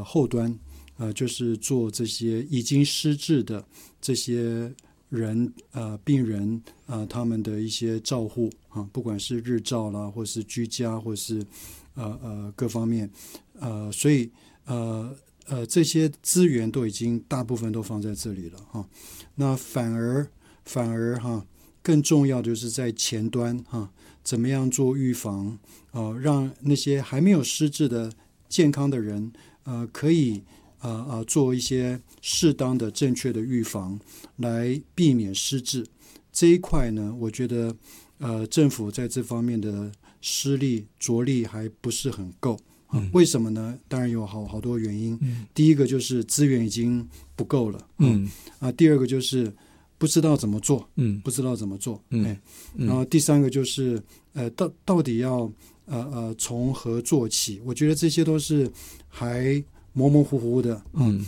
后端，就是做这些已经失智的这些人病人他们的一些照护不管是日照啦，或是居家，或是各方面所以这些资源都已经大部分都放在这里了那反而更重要的就是在前端怎么样做预防让那些还没有失智的健康的人可以做一些适当的正确的预防来避免失智这一块呢，我觉得政府在这方面的施力着力还不是很够为什么呢？当然有好多原因第一个就是资源已经不够了第二个就是不知道怎么做然后第三个就是到底要从何做起，我觉得这些都是还模模糊糊的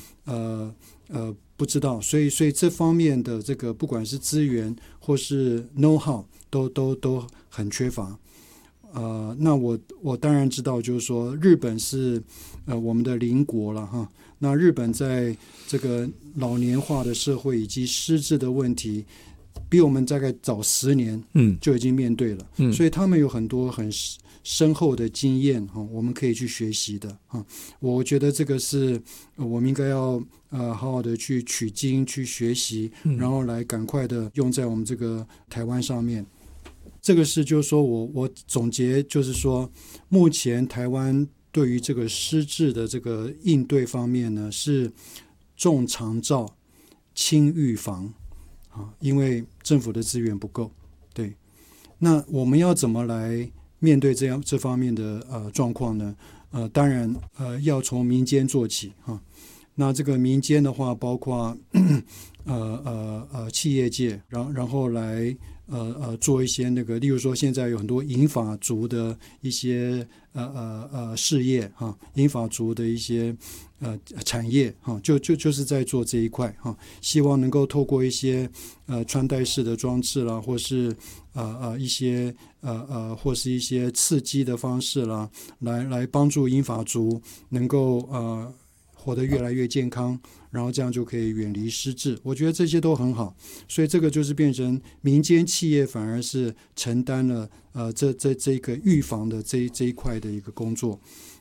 不知道所以这方面的这个不管是资源或是 know how 都很缺乏那我当然知道就是说日本是我们的邻国了那日本在这个老年化的社会以及失智的问题比我们大概早10年就已经面对了所以他们有很多很深厚的经验我们可以去学习的我觉得这个是我们应该要好好的去取经去学习然后来赶快的用在我们这个台湾上面这个是就是说我总结就是说目前台湾对于这个失智的这个应对方面呢是重长照轻预防因为政府的资源不够对那我们要怎么来面对这方面的状况呢当然要从民间做起那这个民间的话包括企业界然后来做一些那个例如说现在有很多银发族的一些事业银发族的一些产业就是在做这一块希望能够透过一些穿戴式的装置啦或是一些或是一些刺激的方式啦来帮助银发族能够活得越来越健康然后这样就可以远离失智我觉得这些都很好所以这个就是变成民间企业反而是承担了这个预防的这一块的一个工作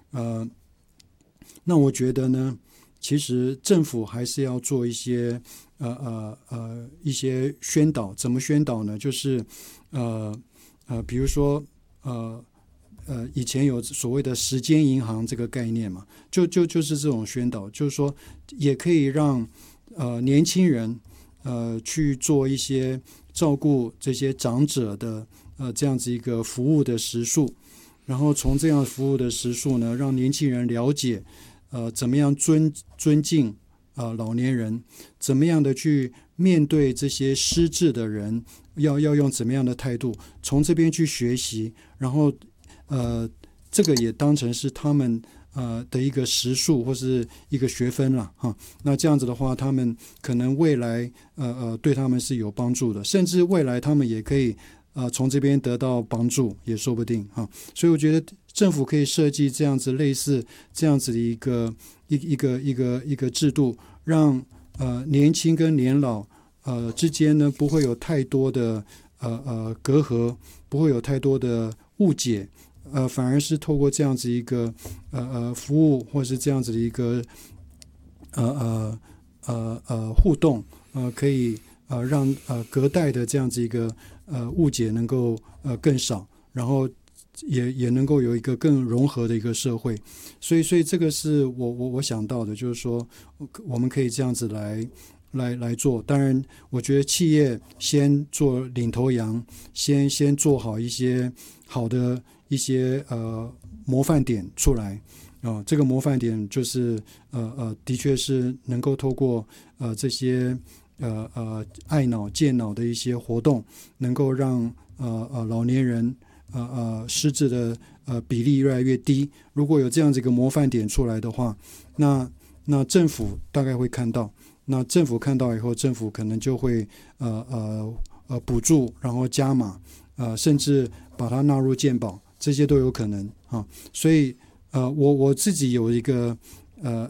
那我觉得呢其实政府还是要做一些一些宣导怎么宣导呢就是比如说以前有所谓的时间银行这个概念嘛就是这种宣导就是说也可以让年轻人去做一些照顾这些长者的这样子一个服务的时数然后从这样服务的时数呢让年轻人了解怎么样尊敬老年人怎么样的去面对这些失智的人要用怎么样的态度从这边去学习然后这个也当成是他们的一个时数或是一个学分了那这样子的话他们可能未来对他们是有帮助的甚至未来他们也可以从这边得到帮助也说不定所以我觉得政府可以设计这样子类似这样子的一个制度让年轻跟年老之间呢不会有太多的隔阂不会有太多的误解反而是透过这样子一个服务或是这样子的一个互动可以让隔代的这样子一个误解能够更少然后也能够有一个更融合的一个社会所以这个是我想到的就是说我们可以这样子来做当然我觉得企业先做领头羊先做好一些好的一些模范点出来这个模范点就是的确是能够透过这些爱脑健脑的一些活动能够让老年人失智的比例越来越低如果有这样子一个模范点出来的话那政府大概会看到那政府看到以后政府可能就会补助然后加码甚至把它纳入健保这些都有可能所以我自己有一个